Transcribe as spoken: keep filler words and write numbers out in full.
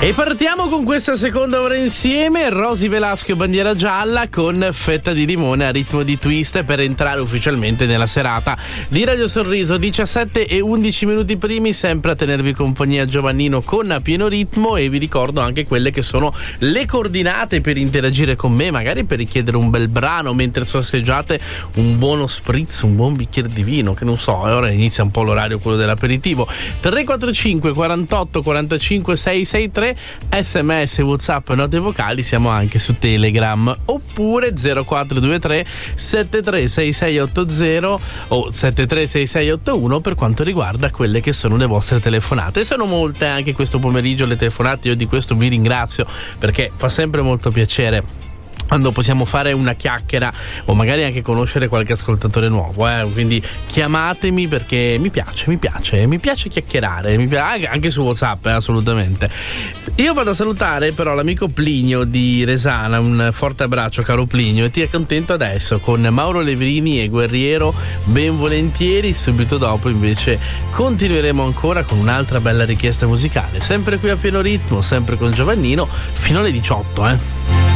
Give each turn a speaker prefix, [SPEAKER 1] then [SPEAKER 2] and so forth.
[SPEAKER 1] E partiamo con questa seconda ora insieme. Rosy Velasco, bandiera gialla, con Fetta di limone a ritmo di twist, per entrare ufficialmente nella serata di Radio Sorriso. Diciassette e undici minuti primi, sempre a tenervi compagnia Giovannino con A Pieno Ritmo, e vi ricordo anche quelle che sono le coordinate per interagire con me, magari per richiedere un bel brano mentre sorseggiate un buono spritz, un buon bicchiere di vino, che non so, ora inizia un po' l'orario quello dell'aperitivo. Tre quattro cinque quarantotto quarantacinque seicentosessantatré, sms, whatsapp, note vocali. Siamo anche su Telegram, oppure zero quattro due tre sette tre sei sei otto zero o sette tre sei sei otto uno per quanto riguarda quelle che sono le vostre telefonate. Sono molte anche questo pomeriggio le telefonate, io di questo vi ringrazio, perché fa sempre molto piacere quando possiamo fare una chiacchiera o magari anche conoscere qualche ascoltatore nuovo, eh? Quindi chiamatemi, perché mi piace, mi piace, mi piace chiacchierare, mi piace, anche su WhatsApp, eh, assolutamente. Io vado a salutare però l'amico Plinio di Resana, un forte abbraccio caro Plinio, e ti accontento adesso con Mauro Levrini e Guerriero, ben volentieri. Subito dopo invece continueremo ancora con un'altra bella richiesta musicale, sempre qui a Pieno Ritmo, sempre con Giovannino, fino alle diciotto, eh.